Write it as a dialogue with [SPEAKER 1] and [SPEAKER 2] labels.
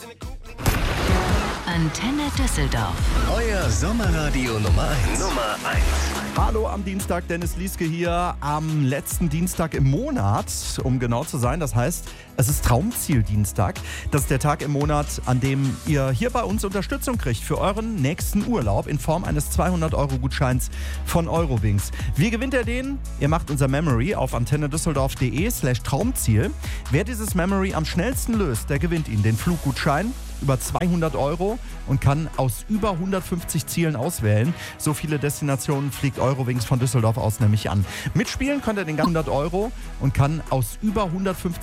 [SPEAKER 1] Antenne Düsseldorf.
[SPEAKER 2] Euer Sommerradio Nummer 1.
[SPEAKER 3] Hallo am Dienstag, Dennis Lieske hier, am letzten Dienstag im Monat, um genau zu sein. Das heißt, es ist Traumziel-Dienstag. Das ist der Tag im Monat, an dem ihr hier bei uns Unterstützung kriegt für euren nächsten Urlaub in Form eines 200-Euro-Gutscheins von Eurowings. Wie gewinnt ihr den? Ihr macht unser Memory auf antennedüsseldorf.de/Traumziel. Wer dieses Memory am schnellsten löst, der gewinnt ihn, den Fluggutschein über 200 Euro und kann aus über 150 Zielen auswählen. So viele Destinationen fliegt Eurowings von Düsseldorf aus nämlich an. Mitspielen könnt ihr den 100 Euro und kann aus über 150